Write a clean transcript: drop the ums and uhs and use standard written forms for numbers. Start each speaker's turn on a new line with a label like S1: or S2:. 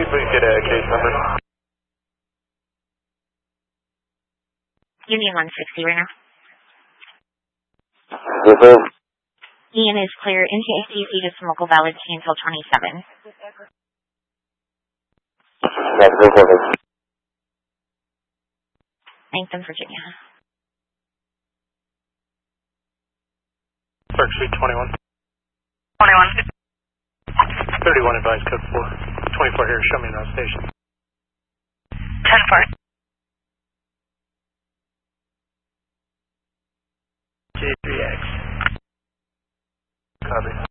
S1: if we can get a case number.
S2: Union 160 right now.
S3: Yes, sir.
S2: Ian is clear into ACC to smoke valid until 27.
S3: That's good.
S2: Langston, Virginia.
S1: Park Street 21.
S4: 21.
S1: 31 advised code 4. 24 here, show me around station.
S4: 10-4.
S1: J3X. Copy.